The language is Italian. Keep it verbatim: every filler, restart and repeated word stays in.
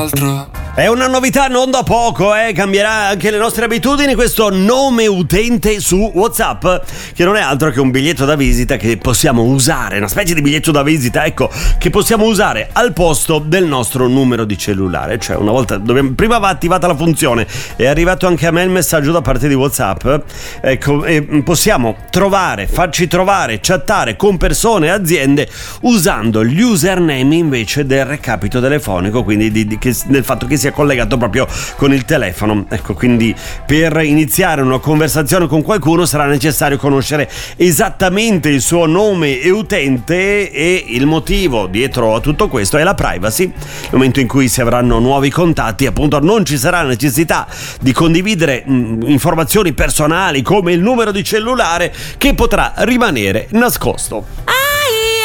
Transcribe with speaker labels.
Speaker 1: È una novità non da poco, eh? Cambierà anche le nostre abitudini questo nome utente su WhatsApp, che non è altro che un biglietto da visita che possiamo usare, una specie di biglietto da visita, ecco, che possiamo usare al posto del nostro numero di cellulare. Cioè, una volta dobbiamo, prima va attivata la funzione, è arrivato anche a me il messaggio da parte di WhatsApp, ecco, e possiamo trovare, farci trovare, chattare con persone e aziende usando gli username invece del recapito telefonico, quindi di, di, che, del fatto che sia collegato proprio con il telefono. Ecco, quindi per iniziare una conversazione con qualcuno sarà necessario conoscere esattamente il suo nome e utente, e il motivo dietro a tutto questo è la privacy. Nel momento in cui si avranno nuovi contatti, appunto, non ci sarà necessità di condividere mh, informazioni personali come il numero di cellulare, che potrà rimanere nascosto.